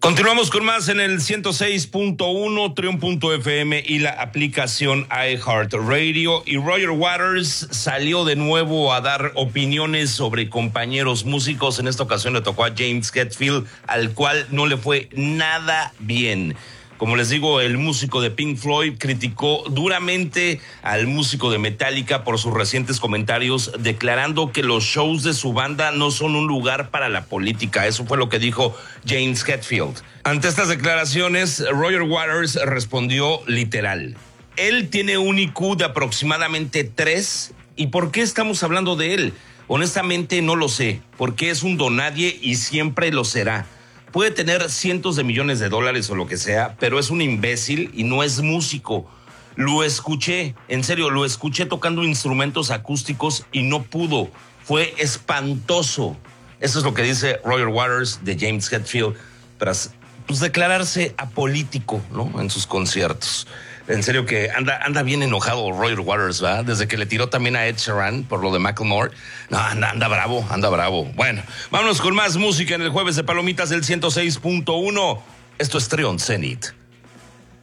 Continuamos con más en el 106.1, Triun.fm y la aplicación iHeartRadio. Y Roger Waters salió de nuevo a dar opiniones sobre compañeros músicos. En esta ocasión le tocó a James Hetfield, al cual no le fue nada bien. Como les digo, el músico de Pink Floyd criticó duramente al músico de Metallica por sus recientes comentarios, declarando que los shows de su banda no son un lugar para la política. Eso fue lo que dijo James Hetfield. Ante estas declaraciones, Roger Waters respondió literal: él tiene un IQ de aproximadamente 3. ¿Y por qué estamos hablando de él? Honestamente no lo sé, porque es un donadie y siempre lo será. Puede tener cientos de millones de dólares o lo que sea, pero es un imbécil y no es músico. Lo escuché, en serio, lo escuché tocando instrumentos acústicos y no pudo. Fue espantoso. Eso es lo que dice Roger Waters de James Hetfield tras declararse apolítico, ¿no?, en sus conciertos. En serio que anda bien enojado Roger Waters, ¿verdad? Desde que le tiró también a Ed Sheeran por lo de Macklemore. No, anda bravo. Bueno, vámonos con más música en el Jueves de Palomitas del 106.1. Esto es Triun Zenith.